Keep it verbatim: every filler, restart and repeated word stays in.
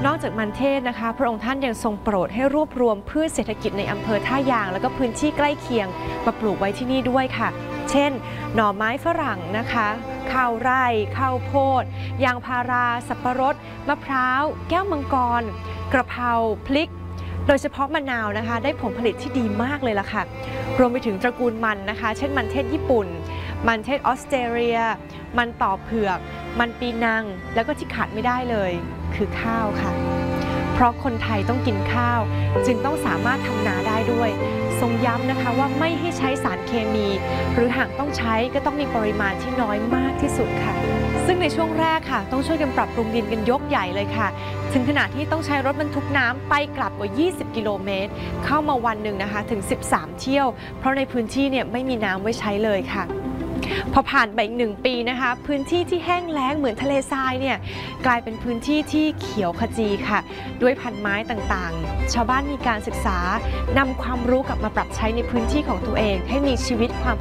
นอกจากมันเทศนะคะพระองค์ท่านยังทรงโปรดให้รวบรวมพืชเศรษฐกิจในอำเภอท่ายางแล้วก็พื้นที่ใกล้เคียงมาปลูกไว้ที่นี่ด้วยค่ะเช่นหน่อไม้ฝรั่งนะคะข้าวไร่ข้าวโพดยางพาราสับปะรดมะพร้าวแก้วมังกรกระเพราพริกโดยเฉพาะมะนาวนะคะได้ผลผลิตที่ดีมากเลยล่ะค่ะรวมไปถึงตระกูลมันนะคะเช่นมันเทศญี่ปุ่นมันเทศออสเตรเลียมันต่อเผือกมันปีนังแล้วก็ที่ขาดไม่ได้เลยคือข้าวค่ะเพราะคนไทยต้องกินข้าวจึงต้องสามารถทำนาได้ด้วยทรงย้ำนะคะว่าไม่ให้ใช้สารเคมีหรือหากต้องใช้ก็ต้องมีปริมาณที่น้อยมากที่สุดค่ะซึ่งในช่วงแรกค่ะต้องช่วยกันปรับปรุงดินกันยกใหญ่เลยค่ะถึงขนาดที่ต้องใช้รถบรรทุกน้ำไปกลับกว่ายี่สิบกิโลเมตรเข้ามาวันหนึ่งนะคะถึงสิบสามเที่ยวเพราะในพื้นที่เนี่ยไม่มีน้ำไว้ใช้เลยค่ะพอผ่านไปอีกหนึ่งปีนะคะพื้นที่ที่แห้งแล้งเหมือนทะเลทรายเนี่ยกลายเป็นพื้นที่ที่เขียวขจีค่ะด้วยพันไม้ต่างๆชาวบ้านมีการศึกษานำความรู้กลับมาปรับใช้ในพื้นที่ของตัวเองให้มีชีวิตความ